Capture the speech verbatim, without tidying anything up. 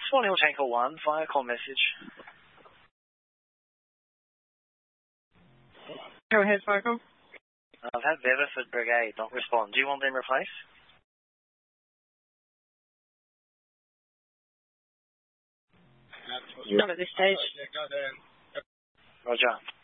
Swan Hill Tanker one, via call message. Go ahead, Focal. I've had Beverford Brigade not respond. Do you want them replaced? Not at this stage. Roger.